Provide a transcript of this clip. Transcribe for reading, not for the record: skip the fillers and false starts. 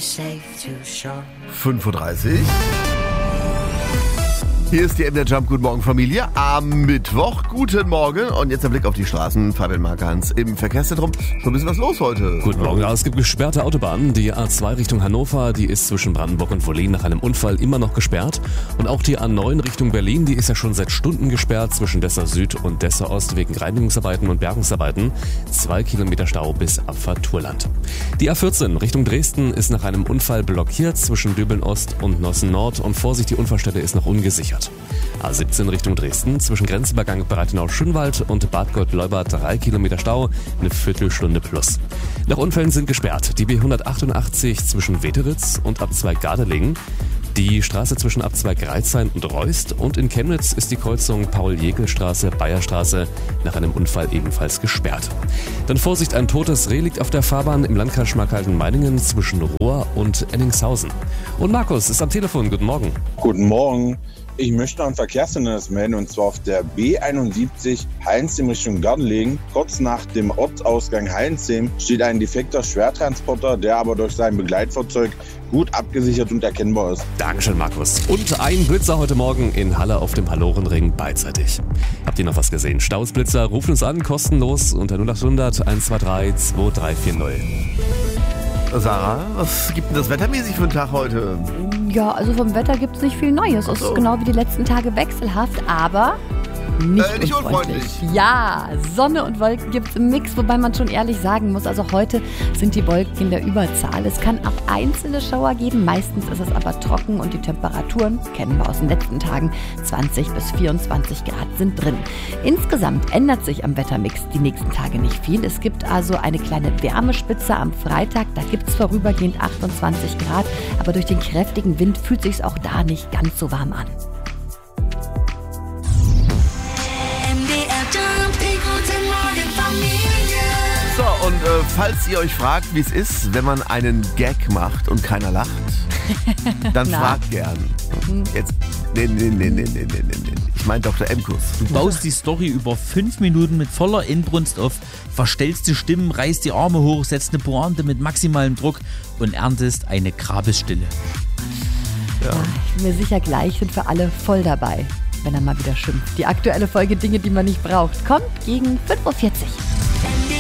5:30 Uhr. Hier ist die MDR Jump. Guten Morgen, Familie. Am Mittwoch. Guten Morgen. Und jetzt der Blick auf die Straßen. Fabian Markans im Verkehrszentrum. So ein bisschen was los heute. Guten Morgen. Ja, es gibt gesperrte Autobahnen. Die A2 Richtung Hannover, die ist zwischen Brandenburg und Wollin nach einem Unfall immer noch gesperrt. Und auch die A9 Richtung Berlin, die ist ja schon seit Stunden gesperrt zwischen Dessau Süd und Dessau Ost wegen Reinigungsarbeiten und Bergungsarbeiten. 2 Kilometer Stau bis Abfahrt Turland. Die A14 Richtung Dresden ist nach einem Unfall blockiert zwischen Döbeln Ost und Nossen Nord. Und Vorsicht, die Unfallstelle ist noch ungesichert. A17 Richtung Dresden, zwischen Grenzübergang Breitenau-Schönwald und Bad Gott-Leubert 3 Kilometer Stau, eine Viertelstunde plus. Nach Unfällen sind gesperrt die B188 zwischen Weteritz und A2 Gardelegen, die Straße zwischen A2 Greizheim und Reust und in Chemnitz ist die Kreuzung Paul-Jäckel-Straße-Bayerstraße nach einem Unfall ebenfalls gesperrt. Dann Vorsicht, ein totes Reh liegt auf der Fahrbahn im Landkreis Schmalkalden-Meiningen zwischen Rohr und Enningshausen. Und Markus ist am Telefon. Guten Morgen. Guten Morgen. Ich möchte ein Verkehrshindernis melden, und zwar auf der B71 Heinzheim Richtung Gardelegen. Kurz nach dem Ortsausgang Heinzheim steht ein defekter Schwertransporter, der aber durch sein Begleitfahrzeug gut abgesichert und erkennbar ist. Dankeschön, Markus. Und ein Blitzer heute Morgen in Halle auf dem Hallorenring beidseitig. Habt ihr noch was gesehen? Stausblitzer, rufen uns an, kostenlos unter 0800 123 2340. Sarah, was gibt denn das wettermäßig für einen Tag heute? Ja, also vom Wetter gibt es nicht viel Neues. Es ist genau wie die letzten Tage wechselhaft, aber nicht unfreundlich. Ja, Sonne und Wolken gibt es im Mix, wobei man schon ehrlich sagen muss, also heute sind die Wolken in der Überzahl. Es kann auch einzelne Schauer geben, meistens ist es aber trocken und die Temperaturen, kennen wir aus den letzten Tagen, 20 bis 24 Grad sind drin. Insgesamt ändert sich am Wettermix die nächsten Tage nicht viel. Es gibt also eine kleine Wärmespitze am Freitag, da gibt es vorübergehend 28 Grad, aber durch den kräftigen Wind fühlt sich auch da nicht ganz so warm an. So, und falls ihr euch fragt, wie es ist, wenn man einen Gag macht und keiner lacht, dann fragt gern. Jetzt, nee. Ich meine Dr. Emkus. Du baust die Story über 5 Minuten mit voller Inbrunst auf, verstellst die Stimmen, reißt die Arme hoch, setzt eine Pointe mit maximalem Druck und erntest eine Grabesstille. Ja, ich bin mir sicher, gleich sind wir alle voll dabei, wenn er mal wieder schimpft. Die aktuelle Folge Dinge, die man nicht braucht, kommt gegen 5:40 Uhr.